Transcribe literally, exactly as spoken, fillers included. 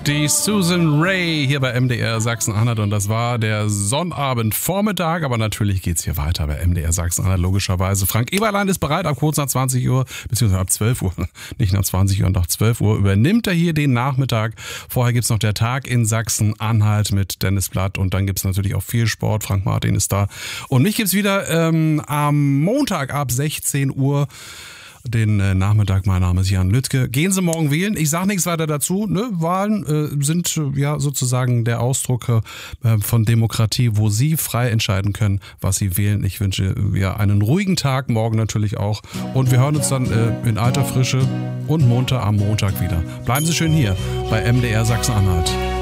Die Susan Ray hier bei M D R Sachsen-Anhalt und das war der Sonnabendvormittag, aber natürlich geht's hier weiter bei M D R Sachsen-Anhalt, logischerweise. Frank Eberlein ist bereit, ab kurz nach zwanzig Uhr, beziehungsweise ab zwölf Uhr, nicht nach zwanzig Uhr und nach zwölf Uhr, übernimmt er hier den Nachmittag. Vorher gibt's noch der Tag in Sachsen-Anhalt mit Dennis Blatt und dann gibt's natürlich auch viel Sport, Frank Martin ist da. Und mich gibt's wieder ähm, am Montag ab sechzehn Uhr. Den äh, Nachmittag, mein Name ist Jan Lüttke. Gehen Sie morgen wählen. Ich sage nichts weiter dazu. Ne? Wahlen äh, sind äh, ja sozusagen der Ausdruck äh, von Demokratie, wo Sie frei entscheiden können, was Sie wählen. Ich wünsche ja einen ruhigen Tag, morgen natürlich auch. Und wir hören uns dann äh, in alter Frische und munter am Montag wieder. Bleiben Sie schön hier bei M D R Sachsen-Anhalt.